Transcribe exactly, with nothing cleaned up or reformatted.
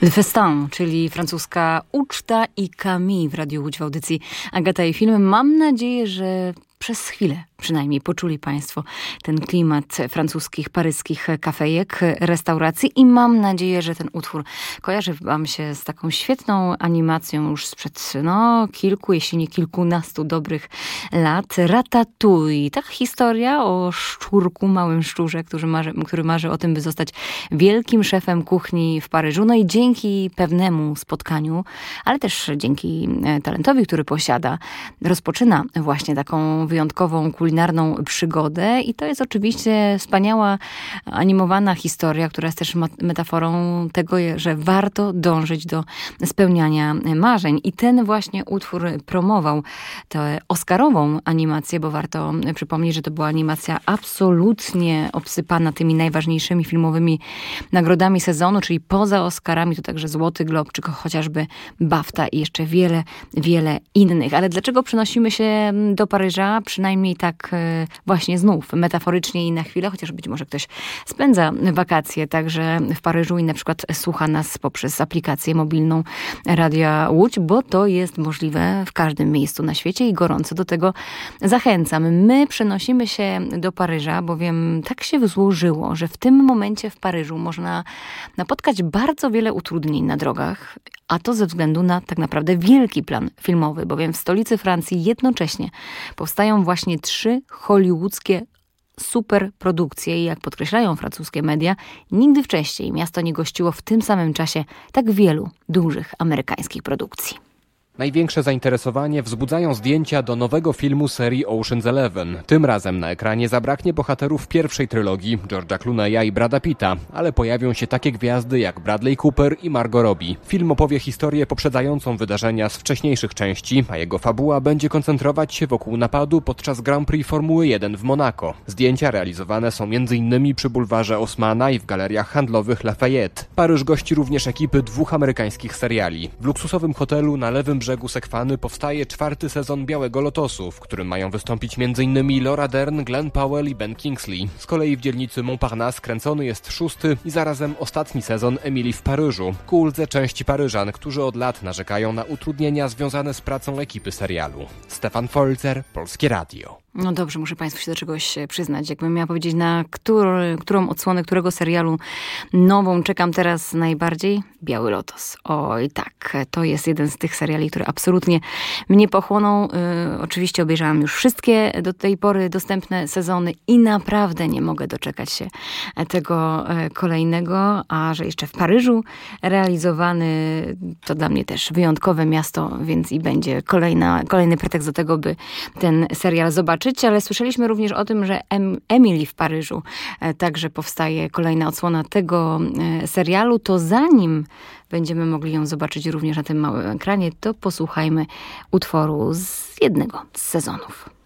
Le Festin, czyli francuska uczta i Camille w Radiu Łódź w audycji Agata i Film. Mam nadzieję, że przez chwilę przynajmniej poczuli Państwo ten klimat francuskich, paryskich kafejek, restauracji i mam nadzieję, że ten utwór kojarzy Wam się z taką świetną animacją już sprzed no, kilku, jeśli nie kilkunastu dobrych lat. Ratatouille. Taka historia o szczurku, małym szczurze, który marzy, który marzy o tym, by zostać wielkim szefem kuchni w Paryżu. No i dzięki pewnemu spotkaniu, ale też dzięki talentowi, który posiada, rozpoczyna właśnie taką wyjątkową kulinarną przygodę i to jest oczywiście wspaniała animowana historia, która jest też metaforą tego, że warto dążyć do spełniania marzeń. I ten właśnie utwór promował tę oscarową animację, bo warto przypomnieć, że to była animacja absolutnie obsypana tymi najważniejszymi filmowymi nagrodami sezonu, czyli poza Oscarami to także Złoty Glob, czy chociażby BAFTA i jeszcze wiele, wiele innych. Ale dlaczego przenosimy się do Paryża? Przynajmniej tak właśnie znów metaforycznie i na chwilę, chociaż być może ktoś spędza wakacje także w Paryżu i na przykład słucha nas poprzez aplikację mobilną Radia Łódź, bo to jest możliwe w każdym miejscu na świecie i gorąco do tego zachęcam. My przenosimy się do Paryża, bowiem tak się złożyło, że w tym momencie w Paryżu można napotkać bardzo wiele utrudnień na drogach, a to ze względu na tak naprawdę wielki plan filmowy, bowiem w stolicy Francji jednocześnie powstają właśnie trzy hollywoodzkie superprodukcje i jak podkreślają francuskie media, nigdy wcześniej miasto nie gościło w tym samym czasie tak wielu dużych amerykańskich produkcji. Największe zainteresowanie wzbudzają zdjęcia do nowego filmu serii Ocean's Eleven. Tym razem na ekranie zabraknie bohaterów pierwszej trylogii, George'a Clooney'a i Brada Pitta, ale pojawią się takie gwiazdy jak Bradley Cooper i Margot Robbie. Film opowie historię poprzedzającą wydarzenia z wcześniejszych części, a jego fabuła będzie koncentrować się wokół napadu podczas Grand Prix Formuły jeden w Monako. Zdjęcia realizowane są między innymi przy bulwarze Osmana i w galeriach handlowych Lafayette. Paryż gości również ekipy dwóch amerykańskich seriali. W luksusowym hotelu na lewym brzegu Sekwany powstaje czwarty sezon Białego Lotosu, w którym mają wystąpić między innymi Laura Dern, Glenn Powell i Ben Kingsley. Z kolei w dzielnicy Montparnasse kręcony jest szósty i zarazem ostatni sezon Emily w Paryżu, ku uldze części Paryżan, którzy od lat narzekają na utrudnienia związane z pracą ekipy serialu. Stefan Folzer, Polskie Radio. No dobrze, muszę Państwu się do czegoś przyznać. Jakbym miała powiedzieć, na który, którą odsłonę którego serialu nową czekam teraz najbardziej? Biały Lotos. Oj tak, to jest jeden z tych seriali, które absolutnie mnie pochłoną. Yy, oczywiście obejrzałam już wszystkie do tej pory dostępne sezony i naprawdę nie mogę doczekać się tego kolejnego, a że jeszcze w Paryżu realizowany, to dla mnie też wyjątkowe miasto, więc i będzie kolejna, kolejny pretekst do tego, by ten serial zobaczyć. Ale słyszeliśmy również o tym, że em- Emily w Paryżu e, także powstaje kolejna odsłona tego e, serialu. To zanim będziemy mogli ją zobaczyć również na tym małym ekranie, to posłuchajmy utworu z jednego z sezonów.